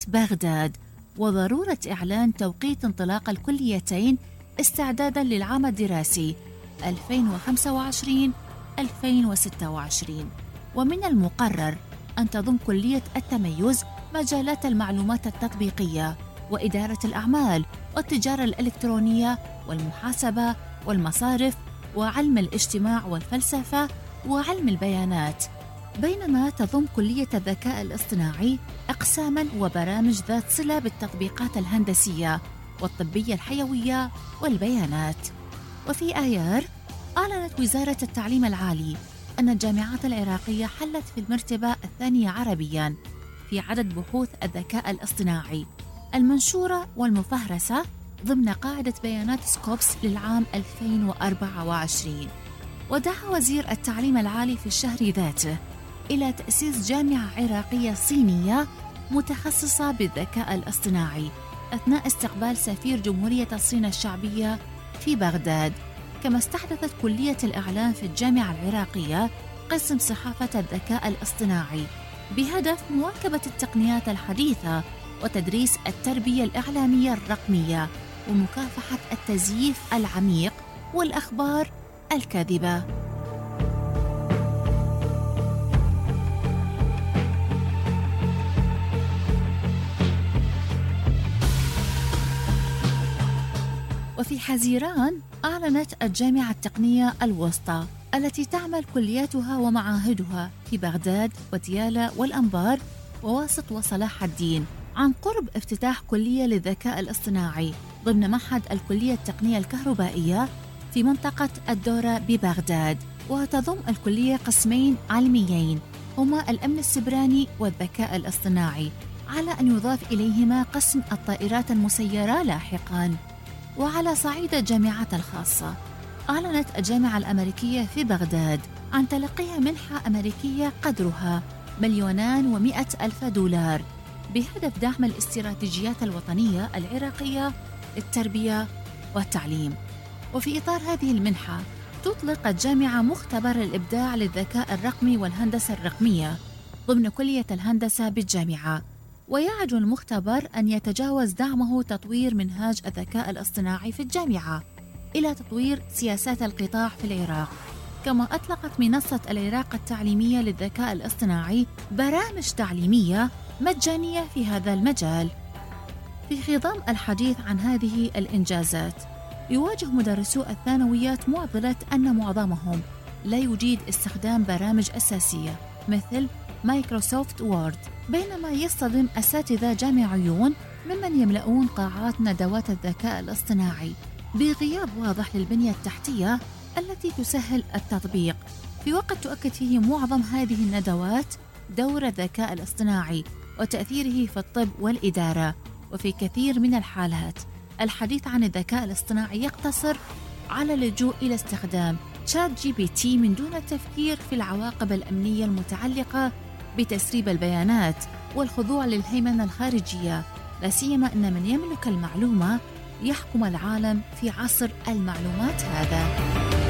بغداد، وضرورة إعلان توقيت انطلاق الكليتين استعداداً للعام الدراسي 2025-2026. ومن المقرر أن تضم كلية التميز مجالات المعلومات التطبيقية وإدارة الأعمال والتجارة الإلكترونية والمحاسبة والمصارف وعلم الاجتماع والفلسفة وعلم البيانات، بينما تضم كلية الذكاء الاصطناعي أقساماً وبرامج ذات صلة بالتطبيقات الهندسية والطبية الحيوية والبيانات. وفي آيار أعلنت وزارة التعليم العالي أن الجامعات العراقية حلت في المرتبة الثانية عربياً في عدد بحوث الذكاء الاصطناعي المنشورة والمفهرسة ضمن قاعدة بيانات سكوبس للعام 2024. ودعا وزير التعليم العالي في الشهر ذاته إلى تأسيس جامعة عراقية صينية متخصصة بالذكاء الاصطناعي أثناء استقبال سفير جمهورية الصين الشعبية في بغداد. كما استحدثت كلية الإعلام في الجامعة العراقية قسم صحافة الذكاء الاصطناعي بهدف مواكبة التقنيات الحديثة وتدريس التربية الإعلامية الرقمية ومكافحة التزييف العميق والأخبار الكاذبة. وفي حزيران أعلنت الجامعة التقنية الوسطى التي تعمل كلياتها ومعاهدها في بغداد وديالى والأنبار وواسط وصلاح الدين عن قرب افتتاح كلية للذكاء الاصطناعي ضمن معهد الكلية التقنية الكهربائية في منطقة الدورة ببغداد. وتضم الكلية قسمين علميين هما الأمن السبراني والذكاء الاصطناعي، على أن يضاف إليهما قسم الطائرات المسيرة لاحقاً. وعلى صعيد الجامعات الخاصة، أعلنت الجامعة الأمريكية في بغداد عن تلقيها منحة أمريكية قدرها $200,000 بهدف دعم الاستراتيجيات الوطنية العراقية للتربية والتعليم. وفي إطار هذه المنحة تطلق الجامعة مختبر الإبداع للذكاء الرقمي والهندسة الرقمية ضمن كلية الهندسة بالجامعة، ويعد المختبر أن يتجاوز دعمه تطوير منهاج الذكاء الاصطناعي في الجامعة إلى تطوير سياسات القطاع في العراق. كما أطلقت منصة العراق التعليمية للذكاء الاصطناعي برامج تعليمية مجانية في هذا المجال. في خضم الحديث عن هذه الإنجازات، يواجه مدرسو الثانويات معضلة أن معظمهم لا يجيد استخدام برامج أساسية مثل مايكروسوفت وورد، بينما يصطدم أساتذة جامعيون ممن يملؤون قاعات ندوات الذكاء الاصطناعي بغياب واضح للبنية التحتية التي تسهل التطبيق، في وقت تؤكد فيه معظم هذه الندوات دور الذكاء الاصطناعي وتأثيره في الطب والإدارة. وفي كثير من الحالات الحديث عن الذكاء الاصطناعي يقتصر على اللجوء إلى استخدام ChatGPT من دون التفكير في العواقب الأمنية المتعلقة بتسريب البيانات والخضوع للهيمنة الخارجية، لا سيما أن من يملك المعلومة يحكم العالم في عصر المعلومات هذا.